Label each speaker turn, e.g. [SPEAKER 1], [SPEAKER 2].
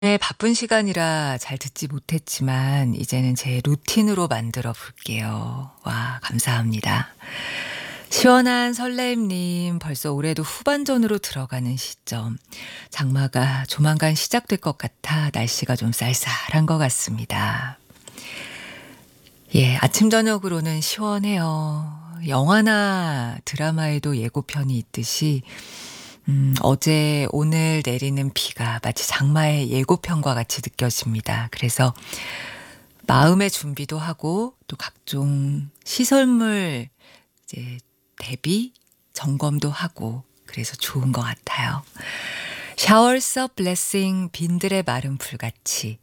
[SPEAKER 1] 네, 바쁜 시간이라 잘 듣지 못했지만 이제는 제 루틴으로 만들어 볼게요. 와, 감사합니다. 시원한 설레임님, 벌써 올해도 후반전으로 들어가는 시점. 장마가 조만간 시작될 것 같아 날씨가 좀 쌀쌀한 것 같습니다. 예, 아침 저녁으로는 시원해요. 영화나 드라마에도 예고편이 있듯이 어제 오늘 내리는 비가 마치 장마의 예고편과 같이 느껴집니다. 그래서 마음의 준비도 하고 또 각종 시설물 이제 대비 점검도 하고 그래서 좋은 것 같아요. Showers of blessing 빈들의 마른 풀같이